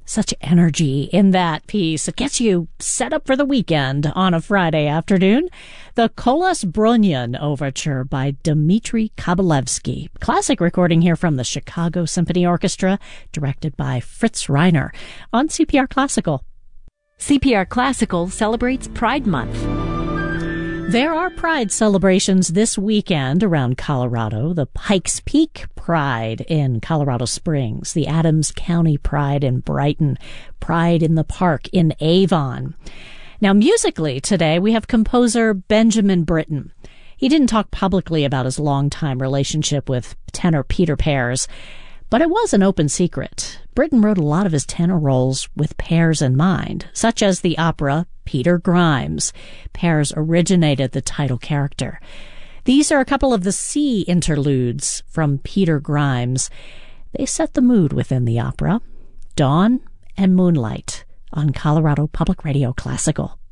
Such energy in that piece. It gets you set up for the weekend on a Friday afternoon. The Kolos Brunyan Overture by Dmitri Kabalevsky. Classic recording here from the Chicago Symphony Orchestra, directed by Fritz Reiner on CPR Classical. CPR Classical celebrates Pride Month. There are Pride celebrations this weekend around Colorado. The Pikes Peak Pride in Colorado Springs, the Adams County Pride in Brighton, Pride in the Park in Avon. Now, musically today, we have composer Benjamin Britten. He didn't talk publicly about his longtime relationship with tenor Peter Pears, but it was an open secret. Britten wrote a lot of his tenor roles with Pears in mind, such as the opera Peter Grimes. Pears originated the title character. These are a couple of the sea interludes from Peter Grimes. They set the mood within the opera. Dawn and Moonlight on Colorado Public Radio Classical.